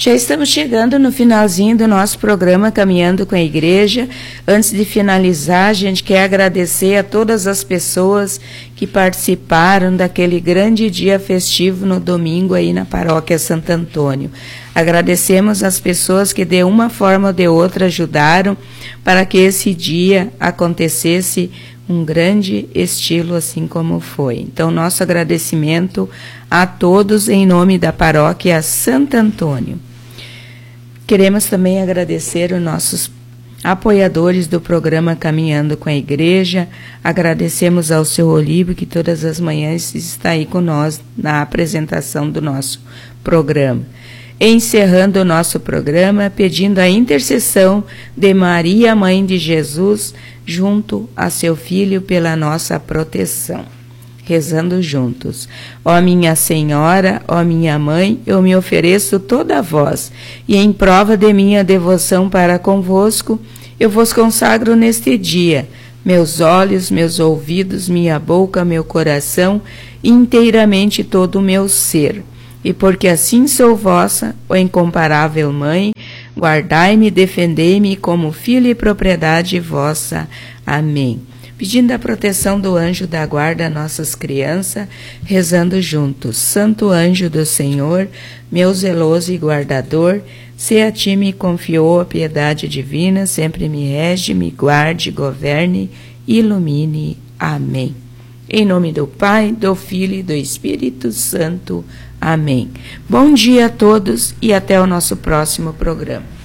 Já estamos chegando no finalzinho do nosso programa Caminhando com a Igreja. Antes de finalizar, a gente quer agradecer a todas as pessoas que participaram daquele grande dia festivo no domingo aí na Paróquia Santo Antônio. Agradecemos as pessoas que de uma forma ou de outra ajudaram para que esse dia acontecesse um grande estilo assim como foi. Então, nosso agradecimento a todos em nome da Paróquia Santo Antônio. Queremos também agradecer os nossos apoiadores do programa Caminhando com a Igreja. Agradecemos ao seu Olívio, que todas as manhãs está aí com nós na apresentação do nosso programa. Encerrando o nosso programa, pedindo a intercessão de Maria, Mãe de Jesus, junto a seu Filho pela nossa proteção. Rezando juntos. Ó minha Senhora, ó minha Mãe, eu me ofereço toda a vós, e em prova de minha devoção para convosco, eu vos consagro neste dia, meus olhos, meus ouvidos, minha boca, meu coração, inteiramente todo o meu ser. E porque assim sou vossa, ó incomparável Mãe, guardai-me, defendei-me como filho e propriedade vossa. Amém. Pedindo a proteção do anjo da guarda a nossas crianças, rezando juntos. Santo anjo do Senhor, meu zeloso e guardador, se a ti me confiou a piedade divina, sempre me rege, me guarde, governe, ilumine. Amém. Em nome do Pai, do Filho e do Espírito Santo. Amém. Bom dia a todos e até o nosso próximo programa.